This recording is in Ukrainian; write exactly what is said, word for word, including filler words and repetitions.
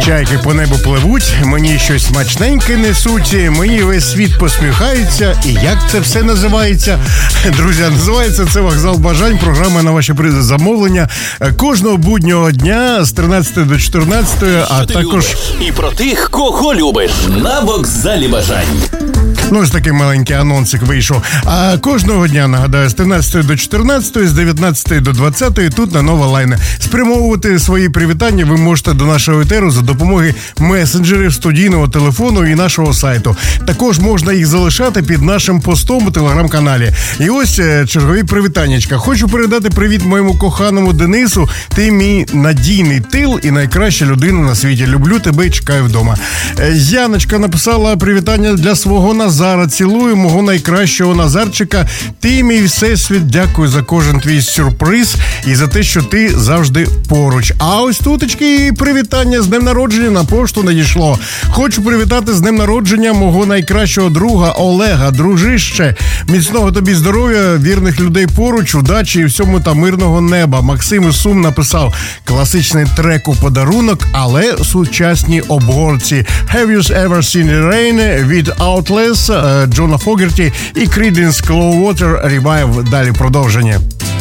Чайки по небу пливуть, мені щось смачненьке несуть, мені весь світ посміхається. І як це все називається? Друзі, називається це «Вокзал бажань», програма на ваші замовлення кожного буднього дня з тринадцятої до чотирнадцятої, а також... І про тих, кого любиш, на «Вокзалі бажань». Ну, ось такий маленький анонсик вийшов. А кожного дня, нагадаю, з тринадцятої до чотирнадцятої, з дев'ятнадцятої до двадцятої тут на Нова Лайне. Спрямовувати свої привітання ви можете до нашого етеру за допомогою месенджерів, студійного телефону і нашого сайту. Також можна їх залишати під нашим постом у телеграм-каналі. І ось чергові привітаннячка. Хочу передати привіт моєму коханому Денису. Ти мій надійний тил і найкраща людина на світі. Люблю тебе і чекаю вдома. Яночка написала привітання для свого Назара. Цілую мого найкращого Назарчика. Ти, мій всесвіт, дякую за кожен твій сюрприз і за те, що ти завжди поруч. А ось туточки привітання з днем народження на пошту надійшло. Хочу привітати з днем народження мого найкращого друга Олега. Дружище, міцного тобі здоров'я, вірних людей поруч, удачі і всьому та мирного неба. Максим із Сум написав класичний трек у подарунок, але сучасні обгорці. Have you ever seen the rain від Outless, Джона Фогерті і Creedence Clearwater Revive. Далі продовження.